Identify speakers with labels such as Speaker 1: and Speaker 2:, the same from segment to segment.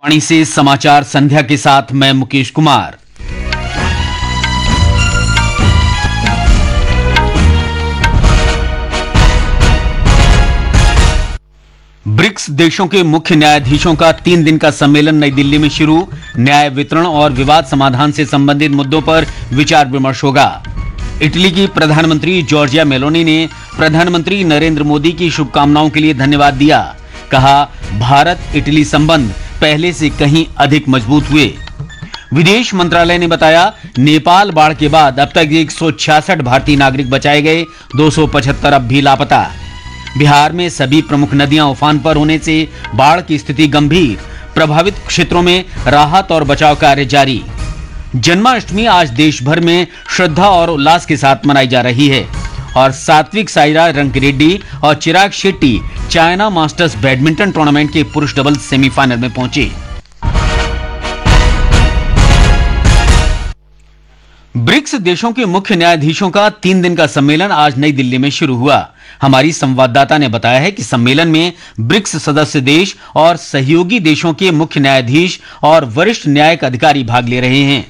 Speaker 1: वाणी से समाचार संध्या के साथ मैं मुकेश कुमार। ब्रिक्स देशों के मुख्य न्यायाधीशों का 3 दिन का सम्मेलन नई दिल्ली में शुरू। न्याय वितरण और विवाद समाधान से संबंधित मुद्दों पर विचार विमर्श होगा। इटली की प्रधानमंत्री जॉर्जिया मेलोनी ने प्रधानमंत्री नरेंद्र मोदी की शुभकामनाओं के लिए धन्यवाद दिया। कहा, भारत इटली संबंध पहले से कहीं अधिक मजबूत हुए। विदेश मंत्रालय ने बताया, नेपाल बाढ़ के बाद अब तक 166 भारतीय नागरिक बचाए गए, 275 अब भी लापता। बिहार में सभी प्रमुख नदियां उफान पर होने से बाढ़ की स्थिति गंभीर। प्रभावित क्षेत्रों में राहत और बचाव कार्य जारी। जन्माष्टमी आज देश भर में श्रद्धा और उल्लास के साथ मनाई जा रही है और सात्विक साईराज रंकिरेड्डी और Chirag Shetty China masters badminton tournament के पुरुष डबल्स सेमीफाइनल में पहुंचे। ब्रिक्स देशों के मुख्य न्यायाधीशों का 3 दिन का सम्मेलन आज नई दिल्ली में शुरू हुआ। हमारी संवाददाता ने बताया है कि सम्मेलन में ब्रिक्स सदस्य देश और सहयोगी देशों के मुख्य न्यायाधीश और वरिष्ठ न्यायिक अधिकारी भाग ले रहे हैं।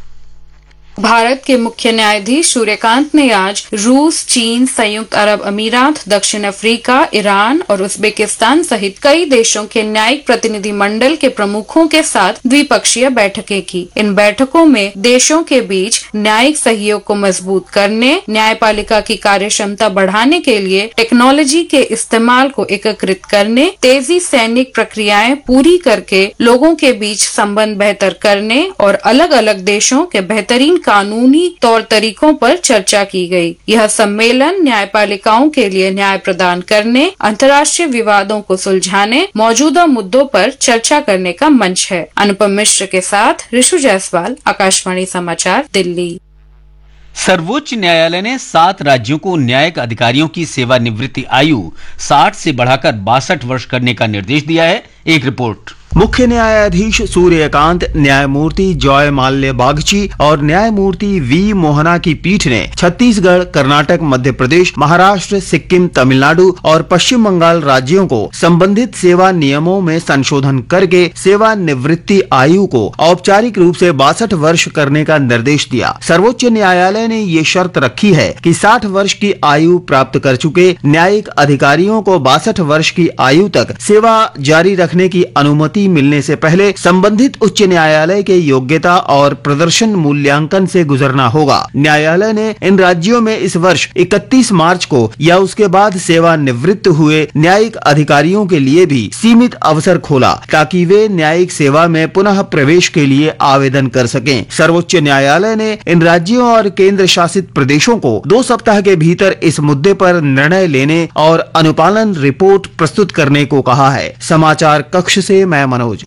Speaker 2: भारत के मुख्य न्यायाधीश सूर्यकांत ने आज रूस, चीन, संयुक्त अरब अमीरात, दक्षिण अफ्रीका, ईरान और उज्बेकिस्तान सहित कई देशों के न्यायिक प्रतिनिधि मंडल के प्रमुखों के साथ द्विपक्षीय बैठकें की। इन बैठकों में देशों के बीच न्यायिक सहयोग को मजबूत करने, न्यायपालिका की कार्यक्षमता बढ़ाने के लिए टेक्नोलॉजी के इस्तेमाल को एकीकृत करने, तेजी सैनिक प्रक्रियाएं पूरी करके लोगों के बीच संबंध बेहतर करने और अलग अलग देशों के बेहतरीन कानूनी तौर तरीकों पर चर्चा की गई। यह सम्मेलन न्यायपालिकाओं के लिए न्याय प्रदान करने, अंतर्राष्ट्रीय विवादों को सुलझाने, मौजूदा मुद्दों पर चर्चा करने का मंच है। अनुपम मिश्र के साथ ऋषु जायसवाल, आकाशवाणी समाचार, दिल्ली।
Speaker 1: सर्वोच्च न्यायालय ने 7 राज्यों को न्यायिक अधिकारियों की सेवानिवृत्ति आयु 60 से बढ़ाकर 62 वर्ष करने का निर्देश दिया है। एक रिपोर्ट।
Speaker 3: मुख्य न्यायाधीश सूर्यकांत, न्यायमूर्ति जॉय माल्य बागची और न्यायमूर्ति वी मोहना की पीठ ने छत्तीसगढ़, कर्नाटक, मध्य प्रदेश, महाराष्ट्र, सिक्किम, तमिलनाडु और पश्चिम बंगाल राज्यों को संबंधित सेवा नियमों में संशोधन करके सेवानिवृत्ति आयु को औपचारिक रूप से 62 वर्ष करने का निर्देश दिया। सर्वोच्च न्यायालय ने ये शर्त रखी है कि 60 वर्ष की आयु प्राप्त कर चुके न्यायिक अधिकारियों को 62 वर्ष की आयु तक सेवा जारी रखने की अनुमति मिलने से पहले संबंधित उच्च न्यायालय के योग्यता और प्रदर्शन मूल्यांकन से गुजरना होगा। न्यायालय ने इन राज्यों में इस वर्ष 31 मार्च को या उसके बाद सेवानिवृत्त हुए न्यायिक अधिकारियों के लिए भी सीमित अवसर खोला ताकि वे न्यायिक सेवा में पुनः प्रवेश के लिए आवेदन कर सकें। सर्वोच्च न्यायालय ने इन राज्यों और केंद्र शासित प्रदेशों को 2 सप्ताह के भीतर इस मुद्दे पर निर्णय लेने और अनुपालन रिपोर्ट प्रस्तुत करने को कहा है। समाचार कक्ष से मैं मनोज।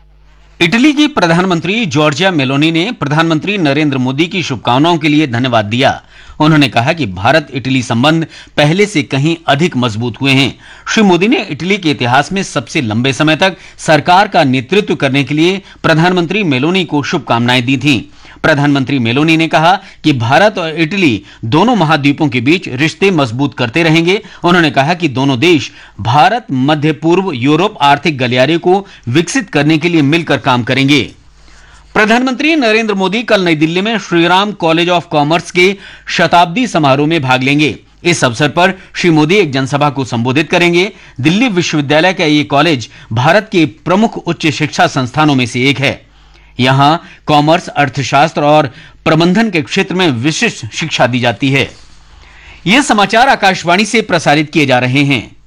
Speaker 1: इटली की प्रधानमंत्री जॉर्जिया मेलोनी ने प्रधानमंत्री नरेंद्र मोदी की शुभकामनाओं के लिए धन्यवाद दिया। उन्होंने कहा कि भारत इटली संबंध पहले से कहीं अधिक मजबूत हुए हैं। श्री मोदी ने इटली के इतिहास में सबसे लंबे समय तक सरकार का नेतृत्व करने के लिए प्रधानमंत्री मेलोनी को शुभकामनाएं दी थीं। प्रधानमंत्री मेलोनी ने कहा कि भारत और इटली दोनों महाद्वीपों के बीच रिश्ते मजबूत करते रहेंगे। उन्होंने कहा कि दोनों देश भारत, मध्य पूर्व, यूरोप आर्थिक गलियारे को विकसित करने के लिए मिलकर काम करेंगे। प्रधानमंत्री नरेंद्र मोदी कल नई दिल्ली में श्रीराम कॉलेज ऑफ कॉमर्स के शताब्दी समारोह में भाग लेंगे। इस अवसर पर श्री मोदी एक जनसभा को संबोधित करेंगे। दिल्ली विश्वविद्यालय का ये कॉलेज भारत के प्रमुख उच्च शिक्षा संस्थानों में से एक है। यहां कॉमर्स, अर्थशास्त्र और प्रबंधन के क्षेत्र में विशिष्ट शिक्षा दी जाती है। ये समाचार आकाशवाणी से प्रसारित किए जा रहे हैं।